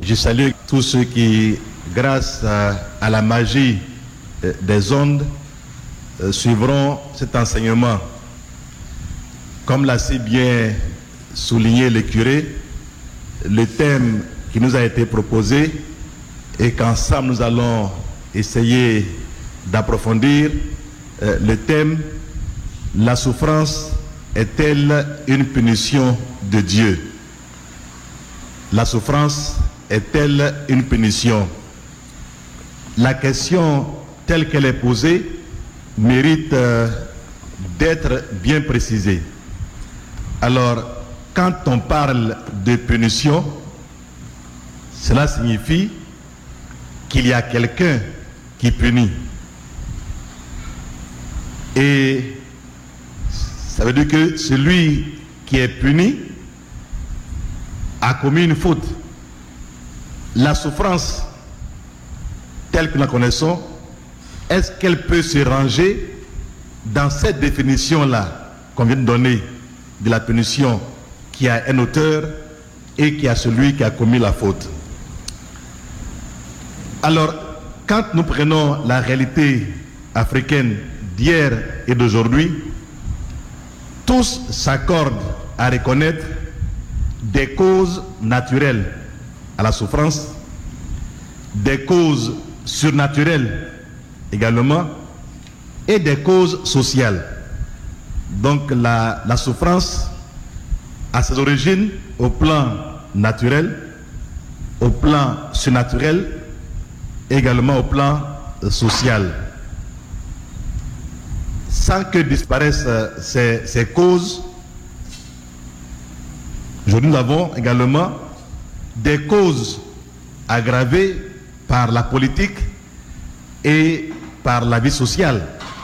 Je salue tous ceux qui, grâce à la magie des ondes, suivront cet enseignement. Comme l'a si bien souligné le curé, le thème qui nous a été proposé et qu'ensemble nous allons essayer d'approfondir, le thème « La souffrance est-elle une punition de Dieu ?» La souffrance est-elle une punition? La question telle qu'elle est posée mérite d'être bien précisée. Alors, quand on parle de punition, cela signifie qu'il y a quelqu'un qui punit. Et ça veut dire que celui qui est puni a commis une faute. La souffrance telle que nous la connaissons, est-ce qu'elle peut se ranger dans cette définition-là qu'on vient de donner de la punition qui a un auteur et qui a celui qui a commis la faute? Alors, quand nous prenons la réalité africaine d'hier et d'aujourd'hui, tous s'accordent à reconnaître des causes naturelles à la souffrance, des causes surnaturelles également, et des causes sociales. Donc la souffrance a ses origines au plan naturel, au plan surnaturel, également au plan social. Sans que disparaissent ces causes, aujourd'hui nous avons également des causes aggravées par la politique et par la vie sociale.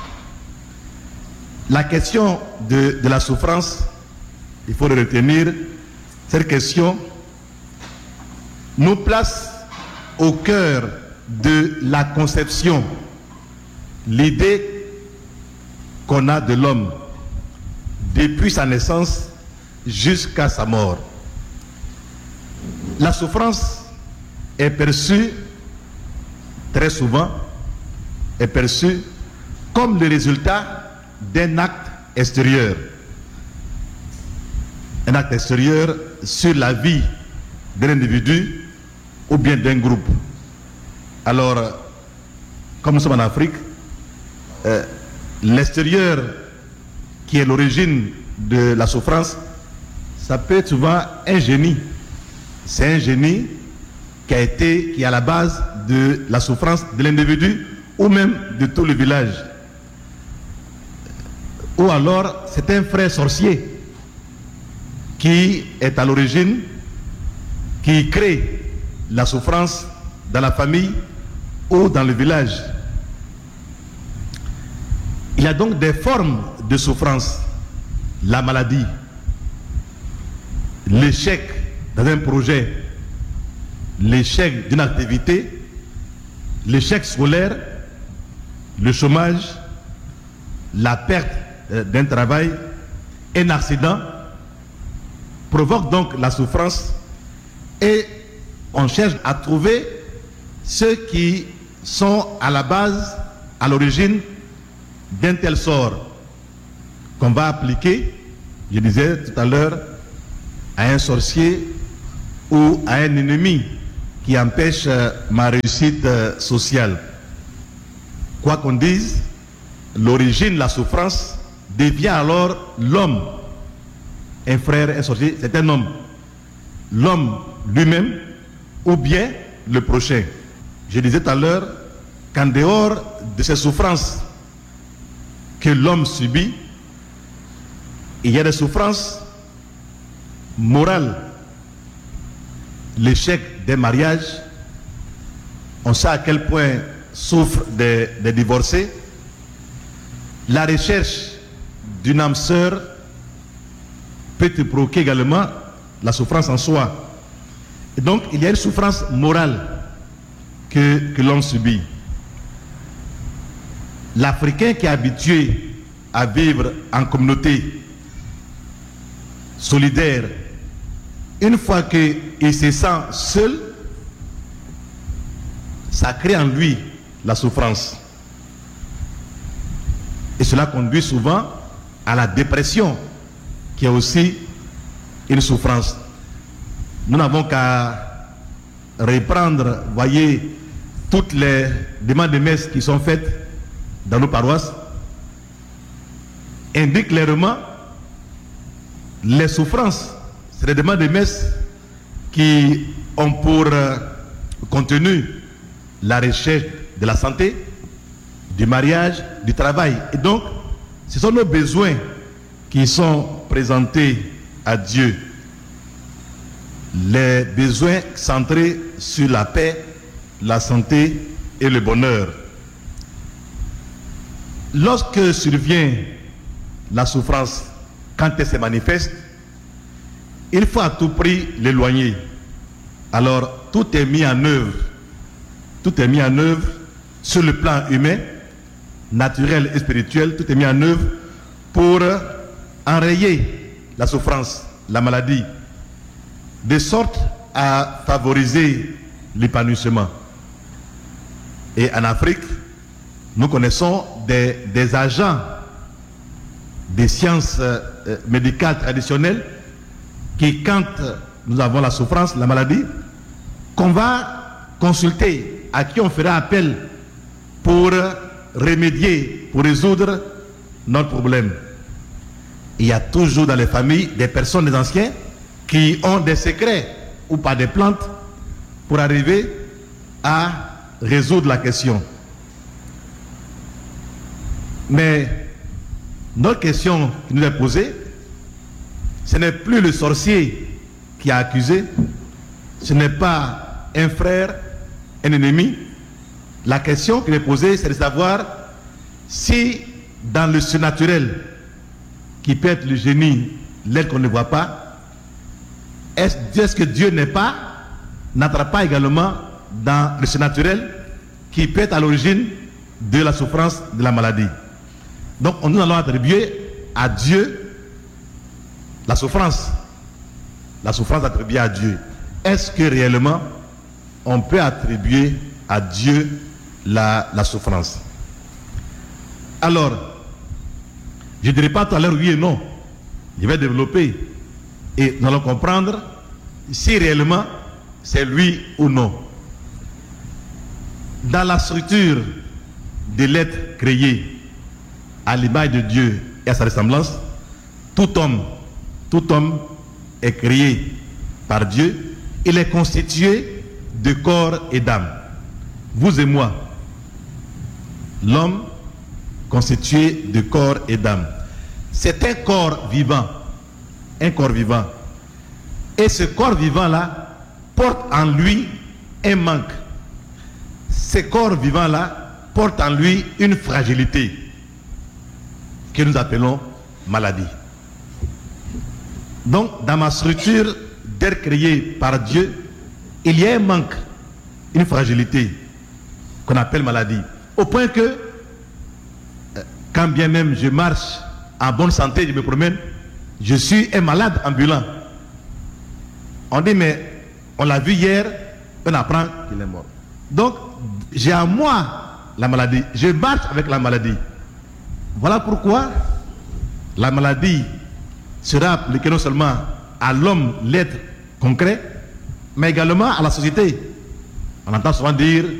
La question de la souffrance, il faut le retenir, cette question nous place au cœur de la conception, l'idée qu'on a de l'homme depuis sa naissance jusqu'à sa mort. La souffrance est perçue très souvent, est perçue comme le résultat d'un acte extérieur. Un acte extérieur sur la vie d'un individu ou bien d'un groupe. Alors, comme nous sommes en Afrique, l'extérieur qui est l'origine de la souffrance, ça peut être souvent un génie. C'est un génie qui est à la base de la souffrance de l'individu ou même de tout le village. Ou alors c'est un frère sorcier qui est à l'origine, qui crée la souffrance dans la famille ou dans le village. Il y a donc des formes de souffrance. La maladie, l'échec dans un projet, l'échec d'une activité, l'échec scolaire, le chômage, la perte d'un travail, un accident provoque donc la souffrance et on cherche à trouver ceux qui sont à la base, à l'origine d'un tel sort qu'on va appliquer, je disais tout à l'heure, à un sorcier ou à un ennemi qui empêche ma réussite sociale. Quoi qu'on dise, l'origine, la souffrance devient alors l'homme. Un frère, un sorcier, c'est un homme. L'homme lui-même ou bien le prochain. Je disais tout à l'heure qu'en dehors de ces souffrances que l'homme subit, il y a des souffrances morales. L'échec des mariages, on sait à quel point souffrent des divorcés. La recherche d'une âme sœur peut te provoquer également la souffrance en soi. Et donc il y a une souffrance morale que l'homme subit. L'Africain qui est habitué à vivre en communauté solidaire, une fois qu'il se sent seul, ça crée en lui la souffrance. Et cela conduit souvent à la dépression, qui est aussi une souffrance. Nous n'avons qu'à reprendre, voyez, toutes les demandes de messe qui sont faites dans nos paroisses, indiquent clairement les souffrances. C'est des demandes de messe qui ont pour contenu la recherche de la santé, du mariage, du travail. Et donc, ce sont nos besoins qui sont présentés à Dieu. Les besoins centrés sur la paix, la santé et le bonheur. Lorsque survient la souffrance, quand elle se manifeste, il faut à tout prix l'éloigner. Alors, tout est mis en œuvre. Tout est mis en œuvre sur le plan humain, naturel et spirituel. Tout est mis en œuvre pour enrayer la souffrance, la maladie, de sorte à favoriser l'épanouissement. Et en Afrique, nous connaissons des agents des sciences médicales traditionnelles qui, quand nous avons la souffrance, la maladie, qu'on va consulter, à qui on fera appel pour remédier, pour résoudre notre problème. Il y a toujours dans les familles des personnes, des anciens, qui ont des secrets ou pas des plantes pour arriver à résoudre la question. Mais notre question qui nous est posée, ce n'est plus le sorcier qui a accusé, ce n'est pas un frère, un ennemi. La question qui est posée, c'est de savoir si dans le surnaturel, qui peut être le génie, l'aide qu'on ne voit pas, est-ce que Dieu n'entre pas également dans le surnaturel qui peut être à l'origine de la souffrance, de la maladie. Donc nous allons attribuer à Dieu la souffrance attribuée à Dieu. Est-ce que réellement on peut attribuer à Dieu la souffrance? Alors, je ne dirai pas tout à l'heure oui et non. Je vais développer et nous allons comprendre si réellement c'est lui ou non. Dans la structure de l'être créé à l'image de Dieu et à sa ressemblance, tout homme est créé par Dieu. Il est constitué de corps et d'âme. Vous et moi, l'homme constitué de corps et d'âme. C'est un corps vivant. Un corps vivant. Et ce corps vivant-là porte en lui un manque. Ce corps vivant-là porte en lui une fragilité que nous appelons maladie. Donc, dans ma structure d'être créé par Dieu, il y a un manque, une fragilité qu'on appelle maladie. Au point que, quand bien même je marche en bonne santé, je me promène, je suis un malade ambulant. On dit, mais on l'a vu hier, on apprend qu'il est mort. Donc, j'ai en moi la maladie. Je marche avec la maladie. Voilà pourquoi la maladie sera appliquée non seulement à l'homme, l'être concret, mais également à la société. On entend souvent dire